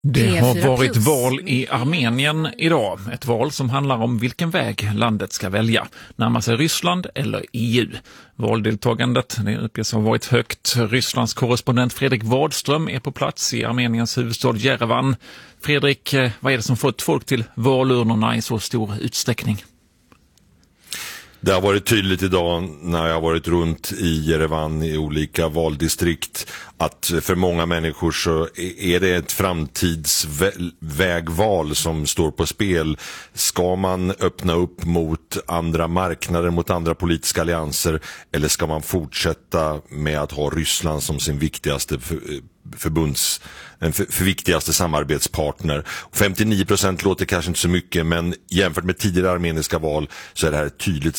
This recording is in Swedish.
Det har varit val i Armenien idag. Ett val som handlar om vilken väg landet ska välja. Närmar sig Ryssland eller EU. Valdeltagandet uppges ha varit högt. Rysslands korrespondent Fredrik Wadström är på plats i Armeniens huvudstad Jerevan. Fredrik, vad är det som fått folk till valurnorna i så stor utsträckning? Det har varit tydligt idag när jag har varit runt i Jerevan i olika valdistrikt att för många människor så är det ett framtidsvägval som står på spel. Ska man öppna upp mot andra marknader, mot andra politiska allianser, eller ska man fortsätta med att ha Ryssland som sin viktigaste för viktigaste samarbetspartner? 59% låter kanske inte så mycket, men jämfört med tidigare armeniska val så är det här ett tydligt